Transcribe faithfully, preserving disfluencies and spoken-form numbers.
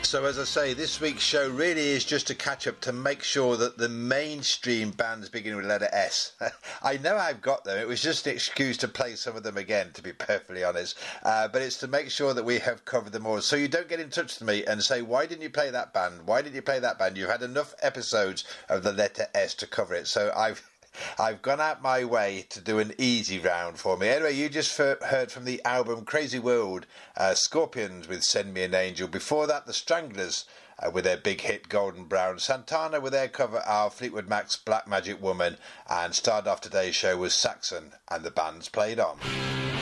So as I say, this week's show really is just a catch-up to make sure that the mainstream bands beginning with the letter S. I know I've got them. It was just an excuse to play some of them again, to be perfectly honest. Uh, but it's to make sure that we have covered them all. So you don't get in touch with me and say, why didn't you play that band? Why didn't you play that band? You've had enough episodes of the letter S to cover it. So I've I've gone out my way to do an easy round for me. Anyway, you just heard from the album Crazy World, uh, Scorpions with Send Me an Angel. Before that, the Stranglers uh, with their big hit Golden Brown. Santana with their cover of Fleetwood Mac's Black Magic Woman. And started off today's show was Saxon, and the bands played on.